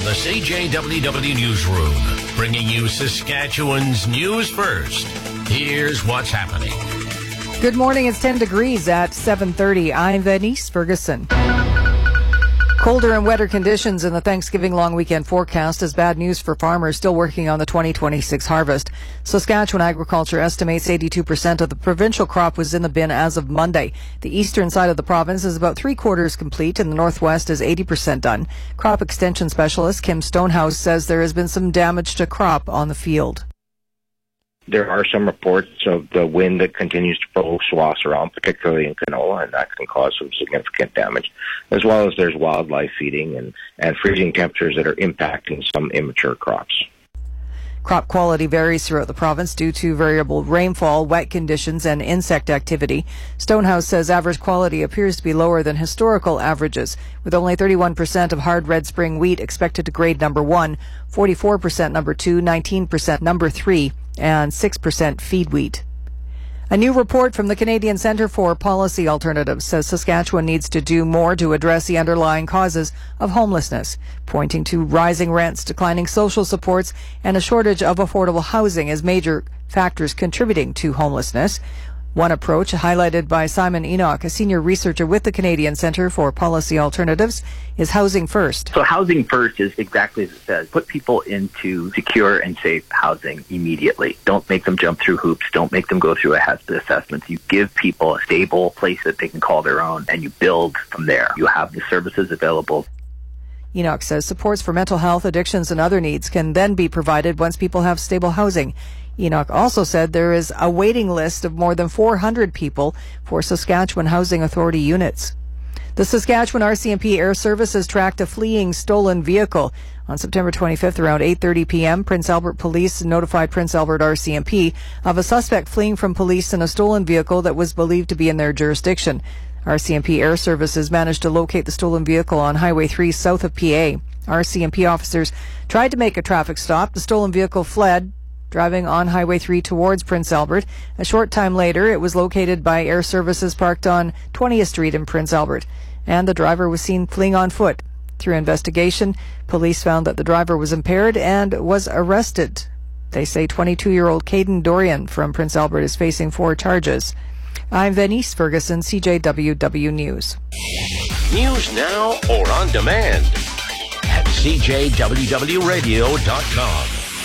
the CJWW Newsroom, bringing you Saskatchewan's news first. Here's what's happening. Good morning. It's 10 degrees at 7:30. I'm Venice Ferguson. Colder and wetter conditions in the Thanksgiving long weekend forecast is bad news for farmers still working on the 2026 harvest. Saskatchewan Agriculture estimates 82% of the provincial crop was in the bin as of Monday. The eastern side of the province is about three-quarters complete and the northwest is 80% done. Crop extension specialist Kim Stonehouse says there has been some damage to crop on the field. There are some reports of the wind that continues to blow swaths around, particularly in canola, and that can cause some significant damage, as well as there's wildlife feeding and freezing temperatures that are impacting some immature crops. Crop quality varies throughout the province due to variable rainfall, wet conditions, and insect activity. Stonehouse says average quality appears to be lower than historical averages, with only 31% of hard red spring wheat expected to grade number 1, 44% number 2, 19% number 3, and 6% feed wheat. A new report from the Canadian Centre for Policy Alternatives says Saskatchewan needs to do more to address the underlying causes of homelessness, pointing to rising rents, declining social supports, and a shortage of affordable housing as major factors contributing to homelessness. One approach, highlighted by Simon Enoch, a senior researcher with the Canadian Centre for Policy Alternatives, is housing first. So housing first is exactly as it says. Put people into secure and safe housing immediately. Don't make them jump through hoops. Don't make them go through a hazard assessment. You give people a stable place that they can call their own, and you build from there. You have the services available. Enoch says supports for mental health, addictions, and other needs can then be provided once people have stable housing. Enoch also said there is a waiting list of more than 400 people for Saskatchewan Housing Authority units. The Saskatchewan RCMP Air Services tracked a fleeing stolen vehicle. On September 25th, around 8:30 p.m., Prince Albert Police notified Prince Albert RCMP of a suspect fleeing from police in a stolen vehicle that was believed to be in their jurisdiction. RCMP Air Services managed to locate the stolen vehicle on Highway 3 south of PA. RCMP officers tried to make a traffic stop. The stolen vehicle fled, driving on Highway 3 towards Prince Albert. A short time later, it was located by Air Services parked on 20th Street in Prince Albert, and the driver was seen fleeing on foot. Through investigation, police found that the driver was impaired and was arrested. They say 22-year-old Caden Dorian from Prince Albert is facing 4 charges. I'm Venice Ferguson, CJWW News. News now or on demand at CJWWradio.com.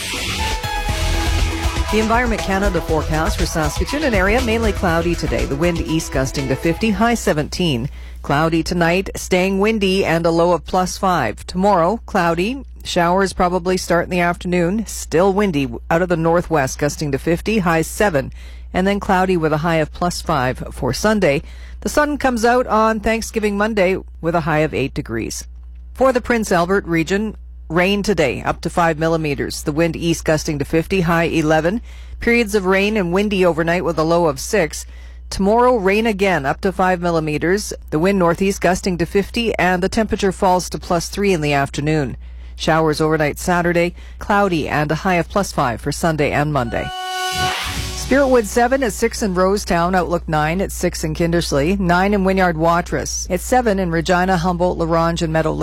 The Environment Canada forecast for Saskatoon and area, mainly cloudy today. The wind east gusting to 50, high 17. Cloudy tonight, staying windy and a low of +5. Tomorrow, cloudy. Showers probably start in the afternoon. Still windy out of the northwest, gusting to 50, high 7. And then cloudy with a high of +5 for Sunday. The sun comes out on Thanksgiving Monday with a high of 8 degrees. For the Prince Albert region, rain today, up to 5 millimeters. The wind east gusting to 50, high 11. Periods of rain and windy overnight with a low of 6. Tomorrow, rain again, up to 5 millimeters. The wind northeast gusting to 50, and the temperature falls to +3 in the afternoon. Showers overnight Saturday, cloudy, and a high of +5 for Sunday and Monday. Spiritwood 7 at 6 in Rosetown, Outlook 9 at 6 in Kindersley, 9 in Wynyard Watrous, at 7 in Regina, Humboldt, La Ronge, and Meadow Lake.